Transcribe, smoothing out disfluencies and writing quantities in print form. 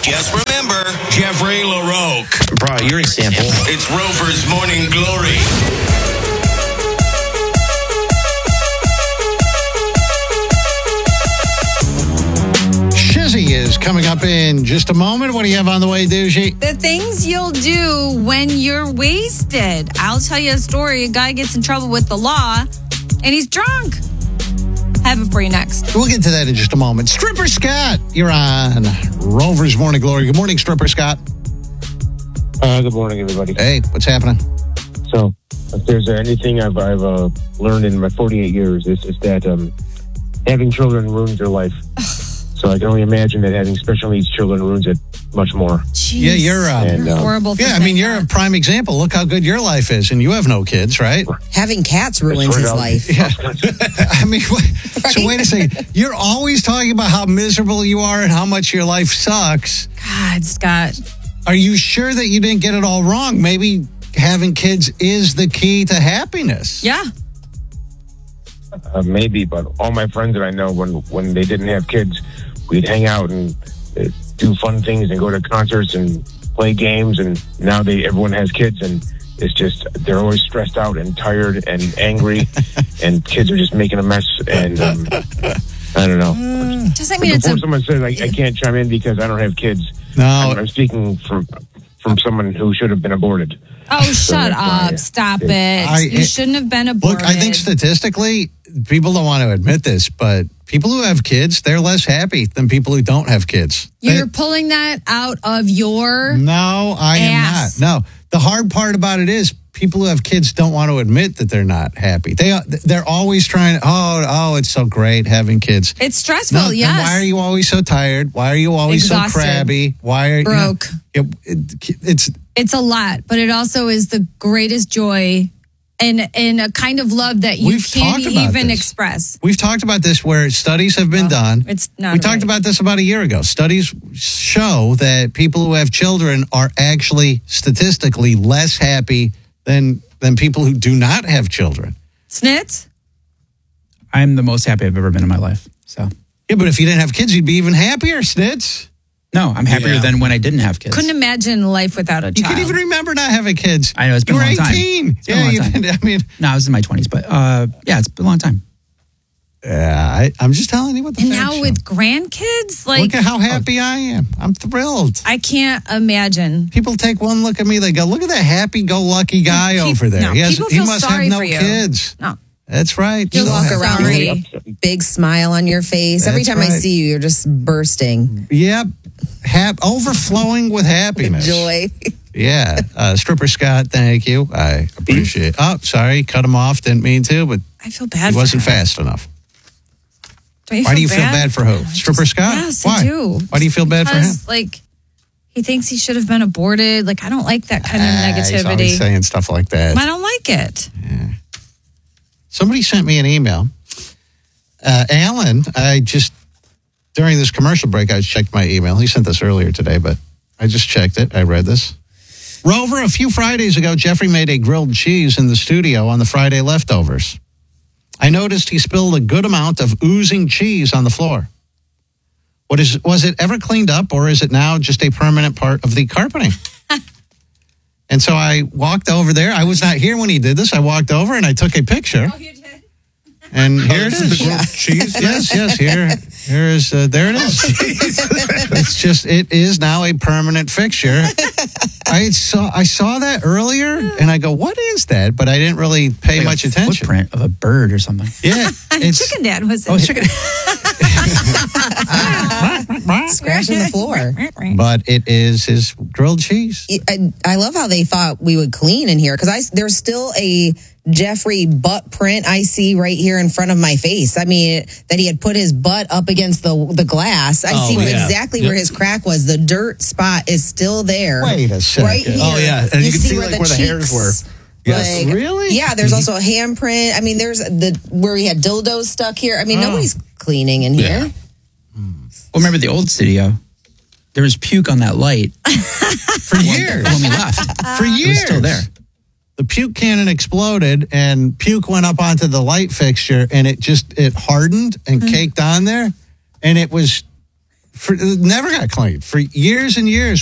Just remember, Jeffrey LaRoque. Bro, you're a sample. It's Rover's Morning Glory. Shizzy is coming up in just a moment. What do you have on the way, Doogie? The things you'll do when you're wasted. I'll tell you a story. A guy gets in trouble with the law, and he's drunk. Have it for you next. We'll get to that in just a moment. Stripper Scott, you're on Rover's Morning Glory. Good morning, Stripper Scott. Good morning, everybody. Hey, what's happening? So, if there's anything I've learned in my 48 years, is that having children ruins your life. So I can only imagine that having special needs children ruins it much more. Jeez. Yeah, you're horrible. Yeah, I mean, you're a prime example. Look how good your life is, and you have no kids, right? Having cats ruins his life. Yeah. I mean, so wait a second. You're always talking about how miserable you are and how much your life sucks. God, Scott. Are you sure that you didn't get it all wrong? Maybe having kids is the key to happiness. Yeah. Maybe, but all my friends that I know, when they didn't have kids, we'd hang out and do fun things and go to concerts and play games. And now everyone has kids, and it's just they're always stressed out and tired and angry, and kids are just making a mess. And I don't know. Doesn't mean Before someone says I can't chime in because I don't have kids. No, I'm speaking from someone who should have been aborted. Oh, shut up. Stop it. You shouldn't have been aborted. Look, I think statistically, people don't want to admit this, but people who have kids, they're less happy than people who don't have kids. You're pulling that out of your No, I ass. am not. No, the hard part about it is people who have kids don't want to admit that they're not happy. They're always trying, it's so great having kids. It's stressful, No, yes. then why are you always so tired? Why are you always Exhausted. so crabby? Why are Broke. It's a lot, but it also is the greatest joy and a kind of love that you We've can't talked about even this. express. We've talked about this where studies have been done. It's not We talked about this about a year ago. Studies show that people who have children are actually statistically less happy than people who do not have children. Snits? I'm the most happy I've ever been in my life. So Yeah, but if you didn't have kids, you'd be even happier, Snits. no, I'm happier than when I didn't have kids. Couldn't imagine life without a You child. can't even remember not having kids. I know, it's been you a were long time. 18. It's been a long time. I mean, No, I was in my 20s, but it's been a long time. I'm just telling you what the And facts now show. with grandkids, like, Look at how happy I am. I'm thrilled. I can't imagine. People take one look at me, they go, look at that happy-go-lucky guy over there. No, people he feel must sorry have no for you. kids. No. That's right. You'll You walk so around sorry. with a big smile on your face. Every That's time I right. see you, you're just bursting. Yep. Overflowing with happiness. Joy. Yeah. Stripper Scott, thank you. I appreciate it. Oh, sorry. Cut him off. Didn't mean to, but I feel bad he for wasn't him. fast enough. Don't Why do you feel bad for who? Stripper Scott? Yes, Why? I do. Why do you feel bad for him? Because, like, he thinks he should have been aborted. Like, I don't like that kind of He's always negativity. saying stuff like that. I don't like it. Somebody sent me an email. Alan, during this commercial break, I checked my email. He sent this earlier today, but I just checked it. I read this. Rover, a few Fridays ago, Jeffrey made a grilled cheese in the studio on the Friday leftovers. I noticed he spilled a good amount of oozing cheese on the floor. Was it ever cleaned up, or is it now just a permanent part of the carpeting? And so I walked over there. I was not here when he did this. I walked over and I took a picture. Oh, you did? And here it is. The grilled cheese? Yes. Here is. There it is. It is now a permanent fixture. I saw that earlier, and I go, "What is that?" But I didn't really pay Like much a attention. Footprint of a bird or something. Yeah, it's Chicken Dad was Oh, it? chicken. Scratching the floor. but it is his grilled cheese. I love how they thought we would clean in here because there's still a Jeffrey butt print I see right here in front of my face. I mean, that he had put his butt up against the glass. I see exactly where his crack was. The dirt spot is still there. Wait a second. Right here. Oh, yeah. And you can see, like, where the hairs were. Yes, really? Yeah, there's also a handprint. I mean, there's where we had dildos stuck here. I mean, nobody's cleaning in here. Yeah. Well, remember the old studio? There was puke on that light For years. when we left. For years. It was still there. The puke cannon exploded and puke went up onto the light fixture and it hardened and caked on there. And it was Never got cleaned for years and years.